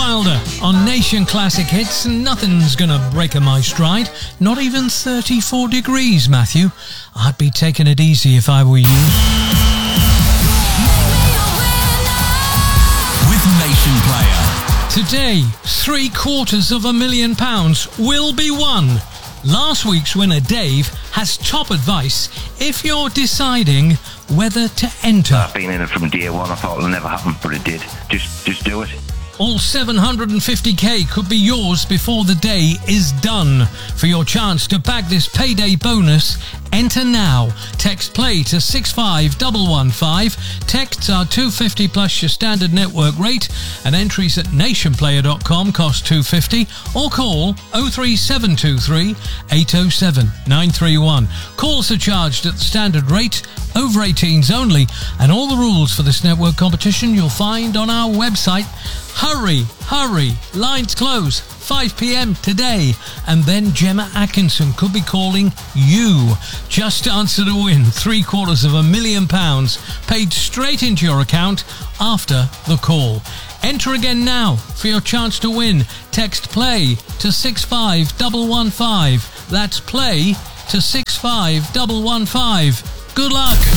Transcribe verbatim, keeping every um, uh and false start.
Wilder on Nation Classic Hits. Nothing's gonna break my stride. Not even thirty-four degrees, Matthew. I'd be taking it easy if I were you. With Nation Player. Today, three quarters of a million pounds will be won. Last week's winner, Dave, has top advice if you're deciding whether to enter. I've been in it from day one. I thought it'll never happen, but it did. Just, just do it. All seven hundred fifty k could be yours before the day is done. For your chance to bag this payday bonus, enter now. Text play to six five one one five. Texts are two pounds fifty plus your standard network rate, and entries at nation player dot com cost two pounds fifty, or call oh three seven two three eight oh seven nine three one. Calls are charged at the standard rate, over eighteens only, and all the rules for this network competition you'll find on our website. Hurry, hurry, lines close, five p.m. today, and then Gemma Atkinson could be calling you. Just answer to win three quarters of a million pounds paid straight into your account after the call. Enter again now for your chance to win. Text play to six five one one five. That's play to six five one one five. Good luck.